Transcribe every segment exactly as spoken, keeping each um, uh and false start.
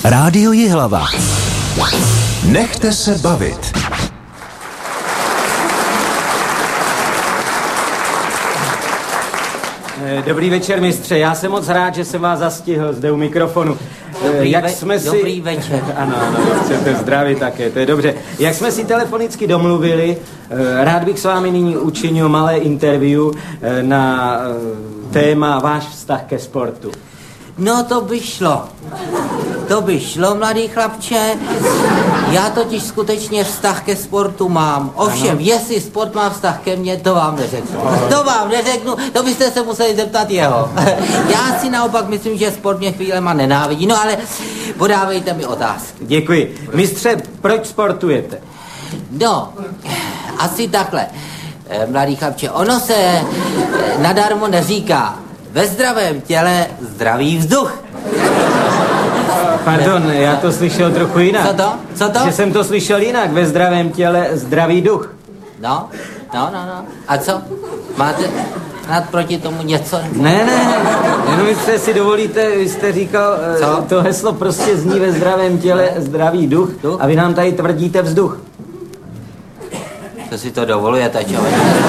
Rádio Jihlava. Nechte se bavit. Dobrý večer, mistře. Já jsem moc rád, že jsem vás zastihl zde u mikrofonu. Dobrý, Jak ve- jsme si... dobrý večer. Ano, ano, chcete zdraví také, to je dobře. Jak jsme si telefonicky domluvili, rád bych s vámi nyní učinil malé interview na téma váš vztah ke sportu. No to by šlo. To by šlo, mladý chlapče. Já totiž skutečně vztah ke sportu mám. Ovšem, ano. Jestli sport má vztah ke mně, to vám neřeknu. To vám neřeknu, to byste se museli zeptat jeho. Já si naopak myslím, že sport mě chvílema nenávidí. No ale podávejte mi otázky. Děkuji. Mistře, proč sportujete? No, asi takhle. Mladý chlapče, ono se nadarmo neříká. Ve zdravém těle zdravý vzduch. Pardon, já to slyšel trochu jinak. Co to? Co to? Že jsem to slyšel jinak. Ve zdravém těle zdravý duch. No, no, no, no. A co? Máte snad proti tomu něco? Ne, ne, jenom jestli si dovolíte, vy jste říkal, Co? to heslo prostě zní ve zdravém těle zdravý duch, Duch? a vy nám tady tvrdíte vzduch. Co si to dovolujete, člověk?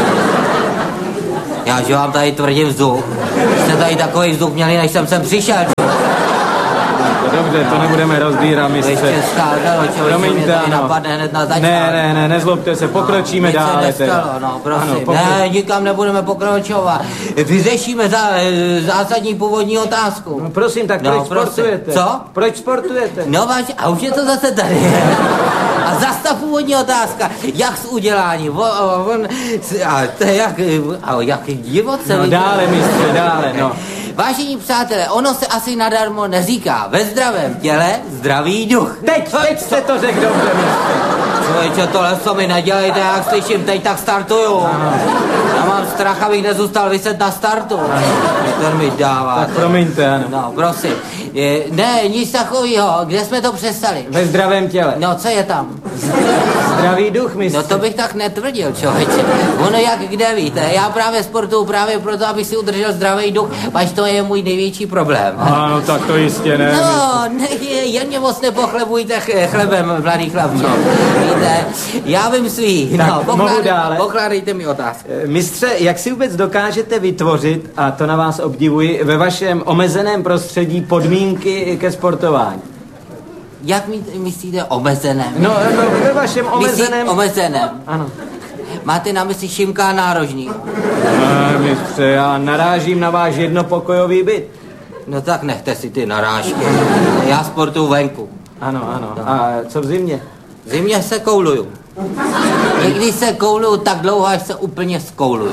Já, že vám tady tvrdím vzduch. Jste tady takový vzduch měli, než jsem sem přišel. To dobře, to nebudeme rozbírat, mistře. Ještě skázalo, člověk, mě Promiňte, tady ano. napadne hned na začátku. Ne, ne, ne, nezlobte se, pokročíme Nic se dále. nestalo, teda. no, prosím. Ano, pokro... Ne, nikam nebudeme pokračovat. Vyřešíme za, zásadní původní otázku. No, prosím, tak No, proč prosím. sportujete? Co? Proč sportujete? No vážně, a už je to zase tady. A zase ta původní otázka, jak s uděláním, on, on, a to je jak, a jak divoce. No dále, mistře, dále, no. Vážení přátelé, ono se asi nadarmo neříká. Ve zdravém těle zdravý duch. Teď, teď jste to řekl dobře, mistře. Člověče, tohle co mi nedělejte, jak slyším, teď tak startuju. Já mám strach, abych nezůstal vyset na startu. To mi dává. Tak promiňte, ano. No, prosím. Je, ne, nic takového. Kde jsme to přestali? Ve zdravém těle. No, co je tam? Zdravý duch, mistře. No to bych tak netvrdil, člověče. Ono jak kde víte, já právě sportuju právě proto, abych si udržel zdravý duch, až to je můj největší problém. Ano, tak to jistě ne. No, ne, jen mě moc nepochlebujte ch- chlebem, mladý chlapče. Víte, já vím svý. Tak, No, mohu pokládej, dále? pokládejte mi otázku. Mistře, jak si vůbec dokážete vytvořit, a to na vás obdivuji, ve vašem omezeném prostředí podmínky ke sportování? Jak my, myslíte omezeném? No, no ve vašem omezeném... Myslí omezeném. Ano. Máte na mysli Šimka nárožní? Ne, mistře, já narážím na váš jednopokojový byt. No tak nechte si ty narážky. Já sportuju venku. Ano, ano. A co v zimě? V zimě se kouluju. Někdy se kouluju tak dlouho, až se úplně skouluju.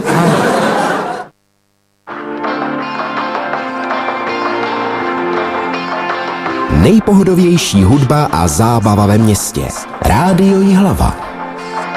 Nejpohodovější hudba a zábava ve městě. Rádio Jihlava.